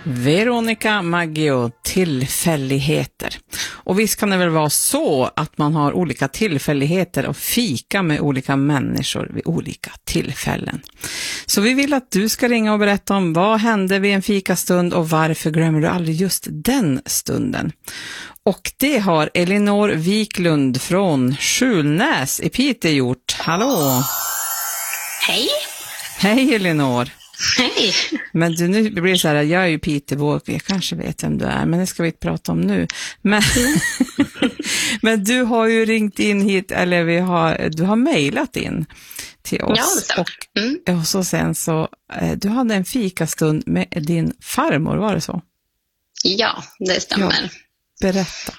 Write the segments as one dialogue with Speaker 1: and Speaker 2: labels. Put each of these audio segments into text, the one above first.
Speaker 1: Veronica Maggio, tillfälligheter. Och visst kan det väl vara så att man har olika tillfälligheter och fika med olika människor vid olika tillfällen. Så vi vill att du ska ringa och berätta om vad hände vid en fikastund och varför glömmer du aldrig just den stunden. Och det har Elinor Wiklund från Skjulnäs i Piteå gjort. Hallå!
Speaker 2: Hej!
Speaker 1: Hej Elinor!
Speaker 2: Hej!
Speaker 1: Men du, nu blir det så här, jag är ju Pitebo, jag kanske vet vem du är, men det ska vi inte prata om nu. Men, men du har ju ringt in hit, eller du har mejlat in till oss.
Speaker 2: Ja,
Speaker 1: och så sen så, du hade en fikastund med din farmor, var det så?
Speaker 2: Ja, det stämmer.
Speaker 1: Ja, berätta.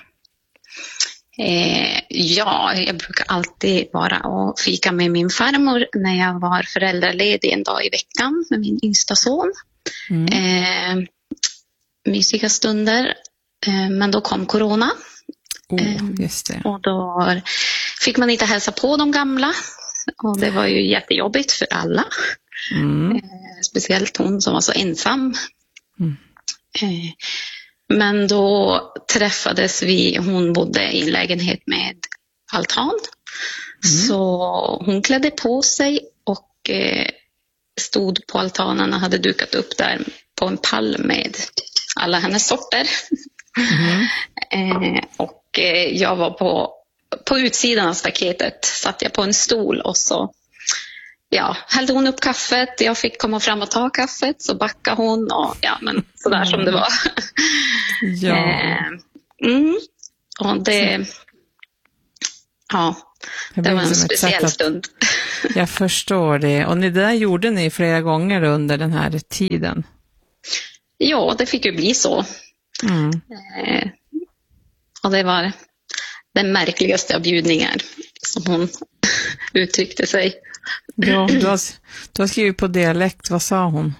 Speaker 2: Ja, jag brukar alltid vara och fika med min farmor när jag var föräldraledig en dag i veckan med min yngsta son. Mysiga stunder, men då kom corona.
Speaker 1: Just det.
Speaker 2: Och då fick man inte hälsa på de gamla. Och det var ju jättejobbigt för alla. Speciellt hon som var så ensam. Men då träffades vi, hon bodde i en lägenhet med altan. Så hon klädde på sig och stod på altanen och hade dukat upp där på en pall med alla hennes sorter. Och jag var på utsidan av staketet, satt jag på en stol och så hällde hon upp kaffet. Jag fick komma fram och ta kaffet, så backade hon och men sådär som det var. Och det var en speciell stund.
Speaker 1: Jag förstår det. Och det där gjorde ni flera gånger under den här tiden?
Speaker 2: Ja, det fick ju bli så. Och det var den märkligaste av bjudningar, som hon uttryckte sig.
Speaker 1: Ja, du har skrivit på dialekt. Vad sa hon?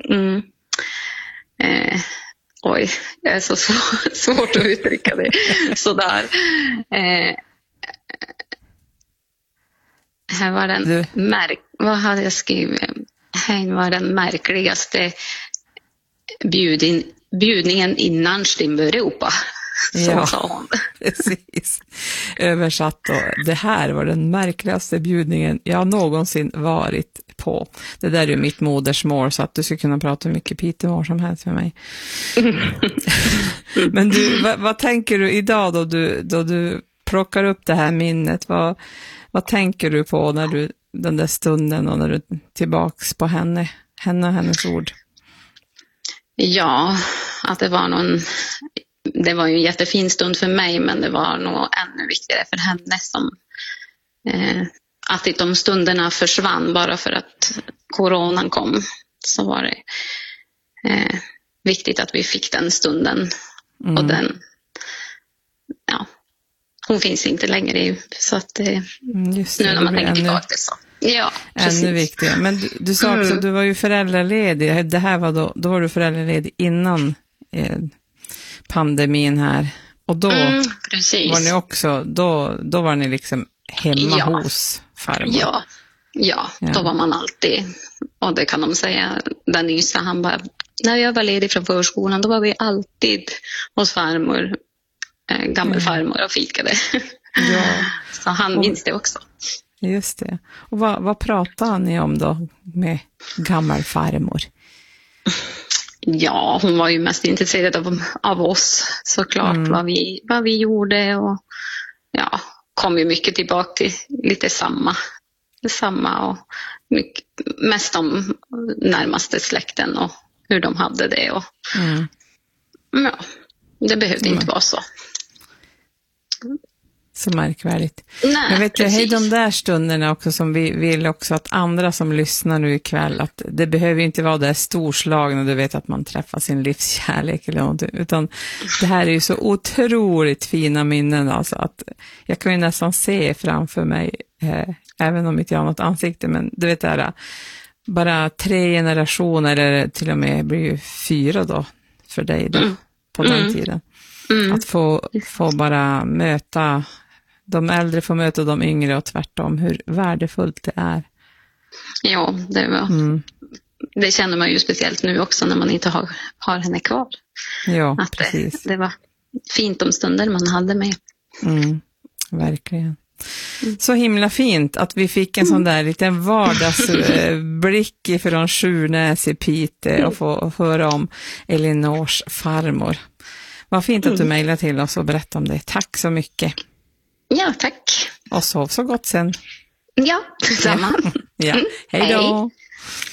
Speaker 2: Oj, det är så svårt att uttrycka det sådär. Här var den vad hade jag skrivit? Här var den märkligaste bjudningen innan Stimbereupa. Så sa hon.
Speaker 1: Precis. Översatt då. Det här var den märkligaste bjudningen jag någonsin varit på. Det där är ju mitt modersmål, så att du ska kunna prata mycket Piteå som helst med mig. Men du, vad tänker du idag då du plockar upp det här minnet? Vad tänker du på när du den där stunden och när du är tillbaks på henne och hennes ord?
Speaker 2: Ja, att det var ju en jättefin stund för mig, men det var nog ännu viktigare för henne, som att de stunderna försvann bara för att coronan kom. Så var det viktigt att vi fick den stunden. Och den, hon finns inte längre, så att
Speaker 1: just det,
Speaker 2: nu när man tänker tillbaka det så. Ja, precis.
Speaker 1: Ännu viktigare. Men du sa också att du var ju föräldraledig. Det här var då var du föräldraledig innan pandemin här. Och då var ni också, då var ni liksom hemma hos farmor. Ja, då var man alltid, och det kan de säga, den yngsta, han bara, när jag var ledig från förskolan, då var vi alltid hos farmor, gammelfarmor, och fikade. Ja. Så han minns det också. Just det. Och vad pratar ni om då med gammelfarmor?
Speaker 2: Ja, hon var ju mest intresserad av oss, såklart, vad vi gjorde, och kom ju mycket tillbaka till lite samma och mycket, mest om närmaste släkten och hur de hade det, och det behövde inte vara så.
Speaker 1: Så märkvärdigt. Nej, men vet du, hej, de där stunderna också som vi vill också att andra som lyssnar nu ikväll, att det behöver inte vara det storslagna, du vet, att man träffar sin livskärlek eller något, utan det här är ju så otroligt fina minnen, alltså, att jag kan ju nästan se framför mig, även om inte jag har något ansikte, men du vet det här, bara 3 generationer, eller till och med blir ju 4 då för dig då, på den tiden. Att få bara möta de äldre, får möta de yngre och tvärtom, hur värdefullt det är.
Speaker 2: Ja, det var det känner man ju speciellt nu också när man inte har henne kvar.
Speaker 1: Ja,
Speaker 2: att
Speaker 1: precis.
Speaker 2: Det var fint de stunder man hade med.
Speaker 1: Verkligen. Så himla fint att vi fick en sån där liten vardagsblick från Sjurnäs i Piteå och få höra om Elinors farmor. Vad fint att du mejlade till oss och berättade om det. Tack så mycket.
Speaker 2: Ja, tack.
Speaker 1: Och sov så gott sen.
Speaker 2: Ja, detsamma.
Speaker 1: Ja. Hej då.
Speaker 2: Hej.